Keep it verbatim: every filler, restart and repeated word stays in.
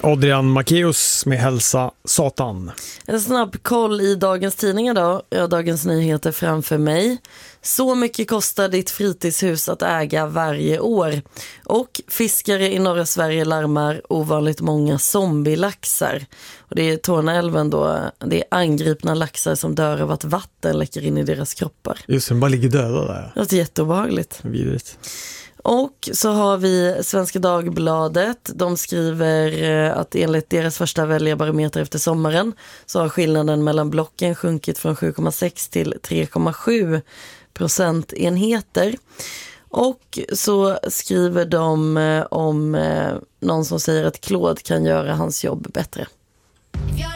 Adrian Macéus med Hälsa Satan. En snabb koll i dagens tidningar då. Jag har Dagens Nyheter framför mig. Så mycket kostar ditt fritidshus att äga varje år. Och fiskare i norra Sverige larmar ovanligt många zombielaxar. Och det är Torneälven då. Det är angripna laxar som dör av att vatten läcker in i deras kroppar. Just det, bara ligger döda där. Det är jätteobehagligt. Vidrigt. Och så har vi Svenska Dagbladet. De skriver att enligt deras första väljarbarometer efter sommaren så har skillnaden mellan blocken sjunkit från sju komma sex till tre komma sju procentenheter. Och så skriver de om någon som säger att Claude kan göra hans jobb bättre.